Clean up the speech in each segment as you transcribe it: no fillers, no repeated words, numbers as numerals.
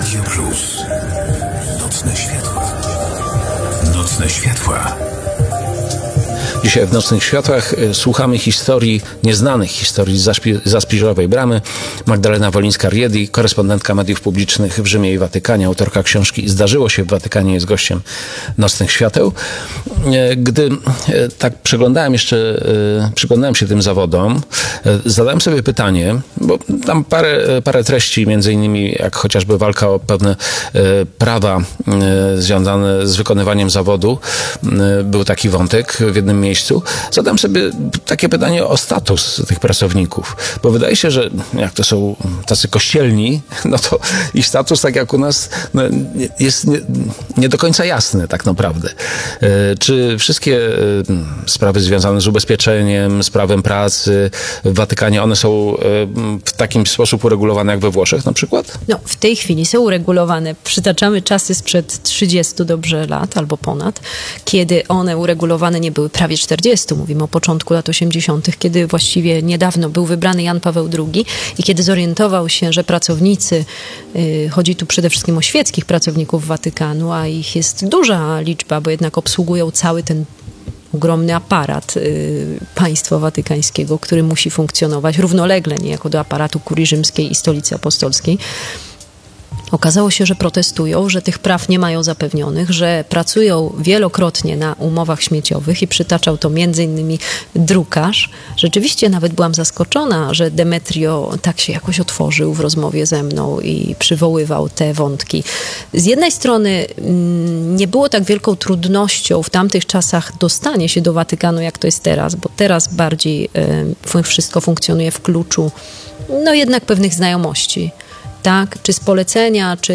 Radio Plus. Nocne światła. Nocne światła. Dzisiaj w Nocnych Światłach słuchamy historii, nieznanych historii za Spiżowej Bramy. Magdalena Wolińska-Riedi, korespondentka mediów publicznych w Rzymie i Watykanie, autorka książki Zdarzyło się w Watykanie, jest gościem Nocnych Świateł. Gdy tak przyglądałem się tym zawodom, zadałem sobie pytanie, bo tam parę treści, między innymi jak chociażby walka o pewne prawa związane z wykonywaniem zawodu, był taki wątek w jednym miejscu. Zadam sobie takie pytanie o status tych pracowników, bo wydaje się, że jak to są tacy kościelni, no to ich status, tak jak u nas, no, jest nie do końca jasny tak naprawdę. Czy wszystkie sprawy związane z ubezpieczeniem, z prawem pracy w Watykanie, one są w takim sposób uregulowane jak we Włoszech na przykład? No, w tej chwili są uregulowane. Przytaczamy czasy sprzed 30 dobrze lat albo ponad, kiedy one uregulowane nie były, prawie 40. Mówimy o początku lat 80., kiedy właściwie niedawno był wybrany Jan Paweł II i kiedy zorientował się, że pracownicy, chodzi tu przede wszystkim o świeckich pracowników Watykanu, a ich jest duża liczba, bo jednak obsługują cały ten ogromny aparat państwa watykańskiego, który musi funkcjonować równolegle niejako do aparatu Kurii Rzymskiej i Stolicy Apostolskiej. Okazało się, że protestują, że tych praw nie mają zapewnionych, że pracują wielokrotnie na umowach śmieciowych i przytaczał to m.in. drukarz. Rzeczywiście nawet byłam zaskoczona, że Demetrio tak się jakoś otworzył w rozmowie ze mną i przywoływał te wątki. Z jednej strony nie było tak wielką trudnością w tamtych czasach dostanie się do Watykanu, jak to jest teraz, bo teraz bardziej wszystko funkcjonuje w kluczu no jednak pewnych znajomości. Tak, czy z polecenia, czy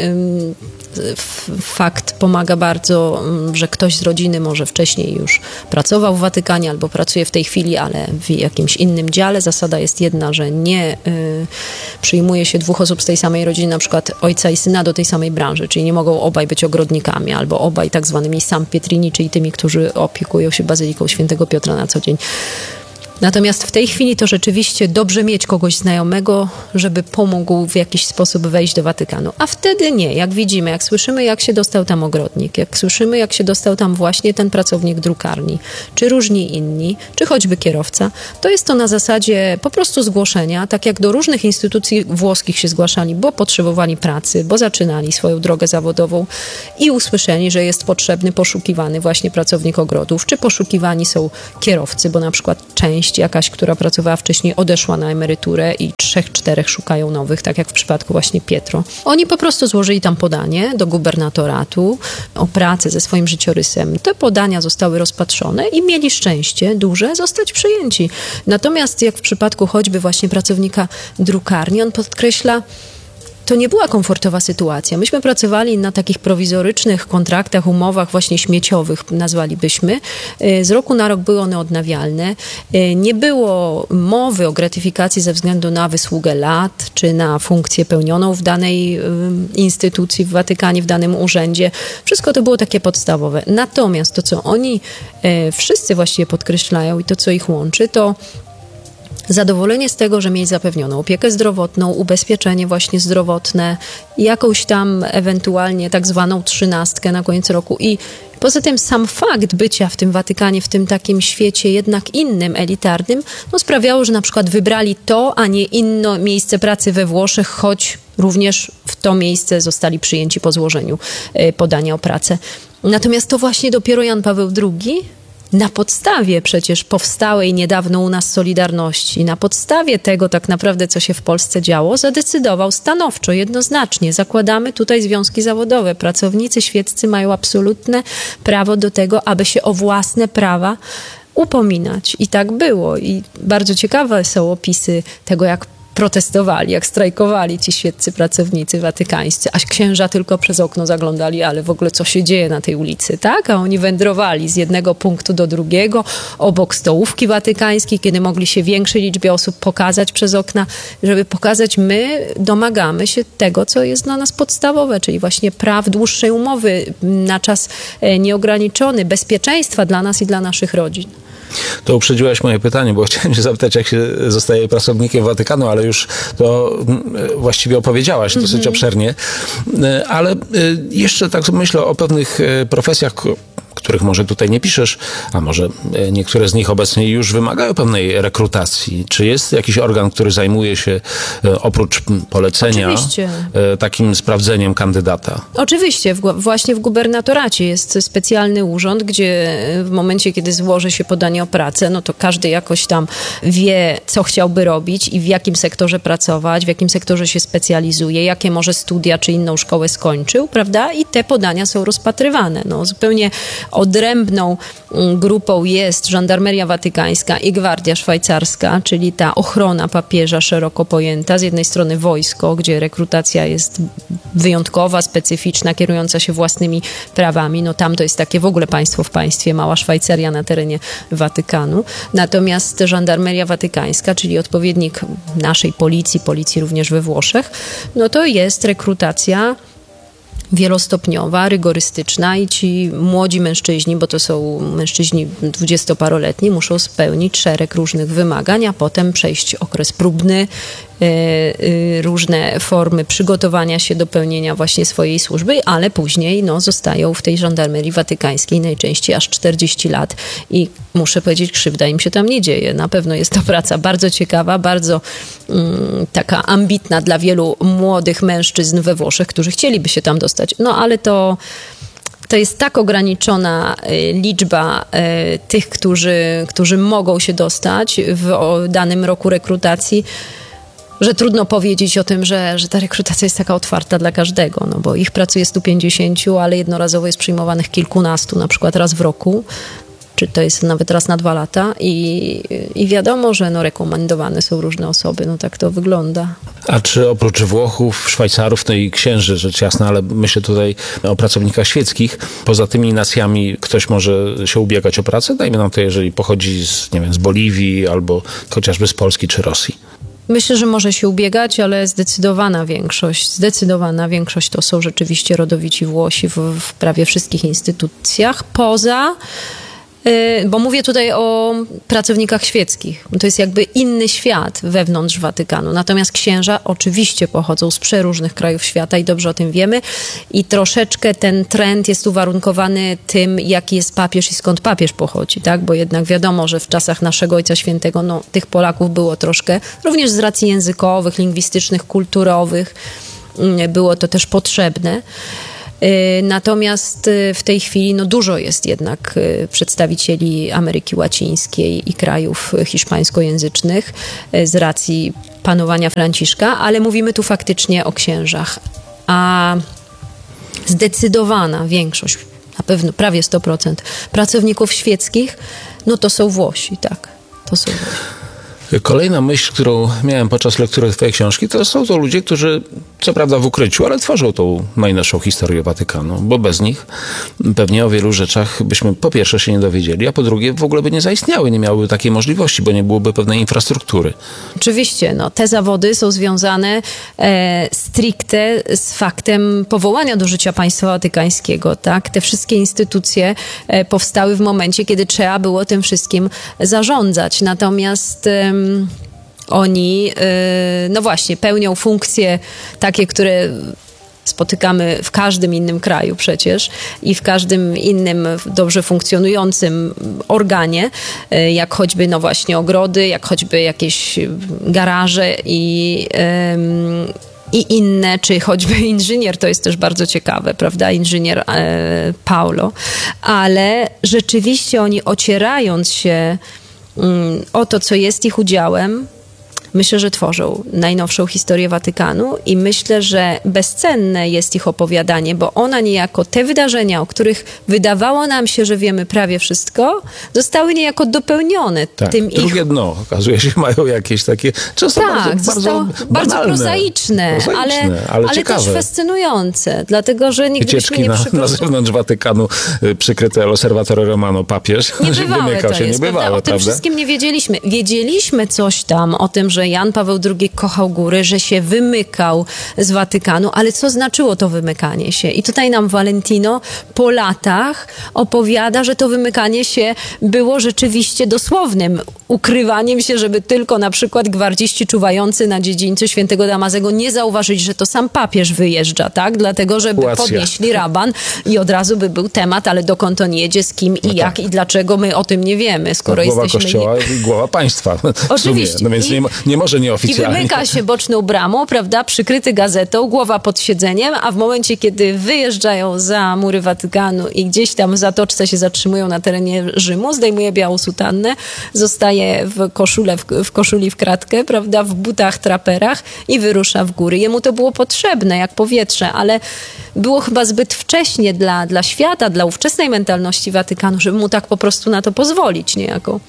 fakt pomaga bardzo, że ktoś z rodziny może wcześniej już pracował w Watykanie albo pracuje w tej chwili, ale w jakimś innym dziale. Zasada jest jedna, że nie przyjmuje się dwóch osób z tej samej rodziny, na przykład ojca i syna do tej samej branży, czyli nie mogą obaj być ogrodnikami albo obaj tak zwanymi Samppietrini, czyli tymi, którzy opiekują się Bazyliką Świętego Piotra na co dzień. Natomiast w tej chwili to rzeczywiście dobrze mieć kogoś znajomego, żeby pomógł w jakiś sposób wejść do Watykanu. A wtedy nie. Jak widzimy, jak słyszymy, jak się dostał tam ogrodnik, jak słyszymy, jak się dostał tam właśnie ten pracownik drukarni, czy różni inni, czy choćby kierowca, to jest to na zasadzie po prostu zgłoszenia, tak jak do różnych instytucji włoskich się zgłaszali, bo potrzebowali pracy, bo zaczynali swoją drogę zawodową i usłyszeli, że jest potrzebny, poszukiwany właśnie pracownik ogrodów, czy poszukiwani są kierowcy, bo na przykład część jakaś, która pracowała wcześniej, odeszła na emeryturę i 3-4 szukają nowych, tak jak w przypadku właśnie Pietro. Oni po prostu złożyli tam podanie do gubernatoratu o pracę ze swoim życiorysem. Te podania zostały rozpatrzone i mieli szczęście duże zostać przyjęci. Natomiast jak w przypadku choćby właśnie pracownika drukarni, on podkreśla, to nie była komfortowa sytuacja. Myśmy pracowali na takich prowizorycznych kontraktach, umowach właśnie śmieciowych, nazwalibyśmy. Z roku na rok były one odnawialne. Nie było mowy o gratyfikacji ze względu na wysługę lat, czy na funkcję pełnioną w danej instytucji, w Watykanie, w danym urzędzie. Wszystko to było takie podstawowe. Natomiast to, co oni wszyscy właściwie podkreślają i to, co ich łączy, to zadowolenie z tego, że mieli zapewnioną opiekę zdrowotną, ubezpieczenie właśnie zdrowotne, jakąś tam ewentualnie tak zwaną 13 na koniec roku i poza tym sam fakt bycia w tym Watykanie, w tym takim świecie jednak innym, elitarnym, no sprawiało, że na przykład wybrali to, a nie inne miejsce pracy we Włoszech, choć również w to miejsce zostali przyjęci po złożeniu podania o pracę. Natomiast to właśnie dopiero Jan Paweł II na podstawie przecież powstałej niedawno u nas Solidarności, na podstawie tego tak naprawdę, co się w Polsce działo, zadecydował stanowczo, jednoznacznie. Zakładamy tutaj związki zawodowe. Pracownicy świeccy mają absolutne prawo do tego, aby się o własne prawa upominać. I tak było. I bardzo ciekawe są opisy tego, jak protestowali, jak strajkowali ci świeccy pracownicy watykańscy, aż księża tylko przez okno zaglądali, ale w ogóle co się dzieje na tej ulicy, tak? A oni wędrowali z jednego punktu do drugiego, obok stołówki watykańskiej, kiedy mogli się większej liczbie osób pokazać przez okna, żeby pokazać, my domagamy się tego, co jest dla nas podstawowe, czyli właśnie praw dłuższej umowy na czas nieograniczony, bezpieczeństwa dla nas i dla naszych rodzin. To uprzedziłaś moje pytanie, bo chciałem się zapytać, jak się zostaje pracownikiem Watykanu, ale już to właściwie opowiedziałaś dosyć obszernie. Ale jeszcze tak myślę o pewnych profesjach, których może tutaj nie piszesz, a może niektóre z nich obecnie już wymagają pewnej rekrutacji. Czy jest jakiś organ, który zajmuje się oprócz polecenia takim sprawdzeniem kandydata? Oczywiście. Właśnie w gubernatoracie jest specjalny urząd, gdzie w momencie, kiedy złoży się podanie o pracę, no to każdy jakoś tam wie, co chciałby robić i w jakim sektorze pracować, w jakim sektorze się specjalizuje, jakie może studia czy inną szkołę skończył, prawda? I te podania są rozpatrywane. No, zupełnie odrębną grupą jest Żandarmeria Watykańska i Gwardia Szwajcarska, czyli ta ochrona papieża szeroko pojęta. Z jednej strony wojsko, gdzie rekrutacja jest wyjątkowa, specyficzna, kierująca się własnymi prawami. No tam to jest takie w ogóle państwo w państwie, mała Szwajcaria na terenie Watykanu. Natomiast Żandarmeria Watykańska, czyli odpowiednik naszej policji również we Włoszech, no to jest rekrutacja wielostopniowa, rygorystyczna i ci młodzi mężczyźni, bo to są mężczyźni 20-paroletni, muszą spełnić szereg różnych wymagań, a potem przejść okres próbny, różne formy przygotowania się do pełnienia właśnie swojej służby, ale później zostają w tej Żandarmerii Watykańskiej najczęściej aż 40 lat i muszę powiedzieć, krzywda im się tam nie dzieje. Na pewno jest to praca bardzo ciekawa, bardzo taka ambitna dla wielu młodych mężczyzn we Włoszech, którzy chcieliby się tam dostać. No ale to jest tak ograniczona liczba tych, którzy mogą się dostać w danym roku rekrutacji, że trudno powiedzieć o tym, że ta rekrutacja jest taka otwarta dla każdego, no bo ich pracuje 150, ale jednorazowo jest przyjmowanych kilkunastu, na przykład raz w roku, czy to jest nawet raz na 2 lata i wiadomo, że rekomendowane są różne osoby, no tak to wygląda. A czy oprócz Włochów, Szwajcarów, no i księży, rzecz jasna, ale myślę tutaj o pracownikach świeckich, poza tymi nacjami ktoś może się ubiegać o pracę? Dajmy na to, jeżeli pochodzi z Boliwii albo chociażby z Polski czy Rosji. Myślę, że może się ubiegać, ale zdecydowana większość to są rzeczywiście rodowici Włosi w prawie wszystkich instytucjach, bo mówię tutaj o pracownikach świeckich. To jest jakby inny świat wewnątrz Watykanu. Natomiast księża oczywiście pochodzą z przeróżnych krajów świata i dobrze o tym wiemy. I troszeczkę ten trend jest uwarunkowany tym, jaki jest papież i skąd papież pochodzi, tak? Bo jednak wiadomo, że w czasach naszego Ojca Świętego tych Polaków było troszkę, również z racji językowych, lingwistycznych, kulturowych. Było to też potrzebne. Natomiast w tej chwili dużo jest jednak przedstawicieli Ameryki Łacińskiej i krajów hiszpańskojęzycznych z racji panowania Franciszka, ale mówimy tu faktycznie o księżach. A zdecydowana większość, na pewno prawie 100% pracowników świeckich, to są Włosi, tak. To są Włosi. Kolejna myśl, którą miałem podczas lektury twojej książki, to są to ludzie, którzy co prawda w ukryciu, ale tworzą tą najnowszą historię Watykanu, bo bez nich pewnie o wielu rzeczach byśmy po pierwsze się nie dowiedzieli, a po drugie w ogóle by nie zaistniały, nie miałyby takiej możliwości, bo nie byłoby pewnej infrastruktury. Oczywiście, te zawody są związane stricte z faktem powołania do życia państwa watykańskiego, tak? Te wszystkie instytucje powstały w momencie, kiedy trzeba było tym wszystkim zarządzać. Natomiast oni, właśnie, pełnią funkcje takie, które spotykamy w każdym innym kraju przecież i w każdym innym dobrze funkcjonującym organie, jak choćby właśnie ogrody, jak choćby jakieś garaże i inne, czy choćby inżynier, to jest też bardzo ciekawe, prawda, inżynier Paulo, ale rzeczywiście oni, ocierając się o to, co jest ich udziałem, myślę, że tworzą najnowszą historię Watykanu i myślę, że bezcenne jest ich opowiadanie, bo ona niejako, te wydarzenia, o których wydawało nam się, że wiemy prawie wszystko, zostały niejako dopełnione. Tak, tym drugie dno, okazuje się, mają jakieś takie, często bardzo prozaiczne, ale też fascynujące, dlatego, że nigdy wycieczki na zewnątrz Watykanu przykryte L'Osservatore Romano papież. Niebywałe to jest, prawda? O tym wszystkim nie wiedzieliśmy. Wiedzieliśmy coś tam o tym, że że Jan Paweł II kochał góry, że się wymykał z Watykanu, ale co znaczyło to wymykanie się? I tutaj nam Valentino po latach opowiada, że to wymykanie się było rzeczywiście dosłownym ukrywaniem się, żeby tylko na przykład gwardziści czuwający na dziedzińcu Świętego Damazego nie zauważyć, że to sam papież wyjeżdża, tak? Dlatego, żeby podnieśli raban i od razu by był temat, ale dokąd on jedzie, z kim i jak i dlaczego my o tym nie wiemy, skoro głowa jesteśmy... Kościoła i głowa państwa. Oczywiście. No więc nie może nieoficjalnie. I wymyka się boczną bramą, prawda, przykryty gazetą, głowa pod siedzeniem, a w momencie, kiedy wyjeżdżają za mury Watykanu i gdzieś tam w zatoczce się zatrzymują na terenie Rzymu, zdejmuje białą sutannę, zostaje w koszuli w kratkę, prawda, w butach, traperach i wyrusza w góry. Jemu to było potrzebne, jak powietrze, ale było chyba zbyt wcześnie dla świata, dla ówczesnej mentalności Watykanu, żeby mu tak po prostu na to pozwolić niejako.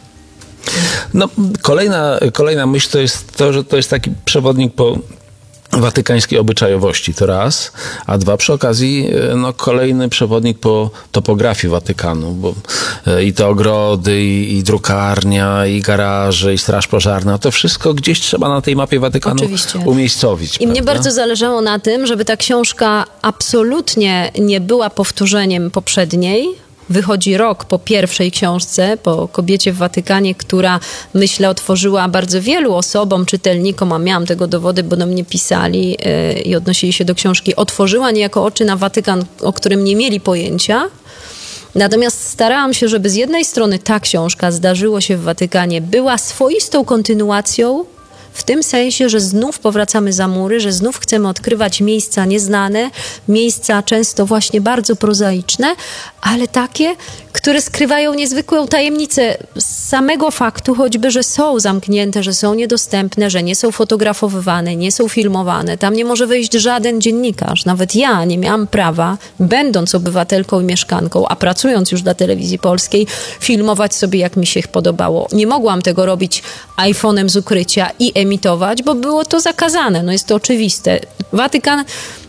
No, kolejna myśl to jest to, że to jest taki przewodnik po watykańskiej obyczajowości, to raz, a dwa, przy okazji kolejny przewodnik po topografii Watykanu, bo i te ogrody, i drukarnia, i garaże, i straż pożarna, to wszystko gdzieś trzeba na tej mapie Watykanu umiejscowić. I mnie bardzo zależało na tym, żeby ta książka absolutnie nie była powtórzeniem poprzedniej. Wychodzi rok po pierwszej książce, po Kobiecie w Watykanie, która, myślę, otworzyła bardzo wielu osobom, czytelnikom, a miałam tego dowody, bo do mnie pisali i odnosili się do książki, otworzyła niejako oczy na Watykan, o którym nie mieli pojęcia. Natomiast starałam się, żeby z jednej strony ta książka, Zdarzyło się w Watykanie, była swoistą kontynuacją, w tym sensie, że znów powracamy za mury, że znów chcemy odkrywać miejsca nieznane, miejsca często właśnie bardzo prozaiczne, ale takie, które skrywają niezwykłą tajemnicę z samego faktu choćby, że są zamknięte, że są niedostępne, że nie są fotografowywane, nie są filmowane. Tam nie może wejść żaden dziennikarz. Nawet ja nie miałam prawa, będąc obywatelką i mieszkanką, a pracując już dla Telewizji Polskiej, filmować sobie, jak mi się podobało. Nie mogłam tego robić iPhone'em z ukrycia i emitować, bo było to zakazane. No jest to oczywiste. Watykan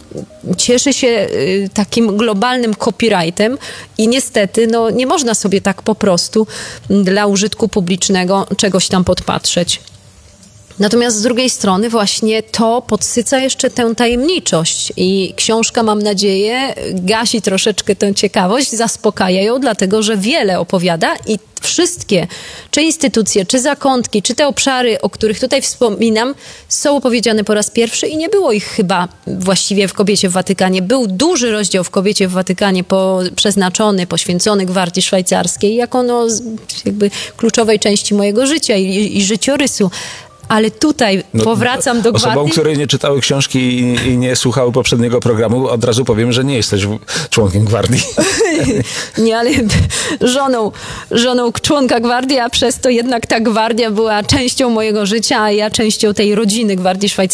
cieszy się takim globalnym copyrightem i niestety nie można sobie tak po prostu dla użytku publicznego czegoś tam podpatrzeć. Natomiast z drugiej strony właśnie to podsyca jeszcze tę tajemniczość i książka, mam nadzieję, gasi troszeczkę tę ciekawość, zaspokaja ją, dlatego że wiele opowiada i wszystkie, czy instytucje, czy zakątki, czy te obszary, o których tutaj wspominam, są opowiedziane po raz pierwszy i nie było ich chyba właściwie w Kobiecie w Watykanie. Był duży rozdział w Kobiecie w Watykanie przeznaczony, poświęcony Gwardii Szwajcarskiej jako jakby kluczowej części mojego życia i życiorysu. Ale tutaj powracam do Gwardii. Osobom, które nie czytały książki i nie słuchały poprzedniego programu, od razu powiem, że nie jesteś członkiem Gwardii. Nie, ale żoną członka Gwardii, a przez to jednak ta Gwardia była częścią mojego życia, a ja częścią tej rodziny Gwardii Szwajcarskiej.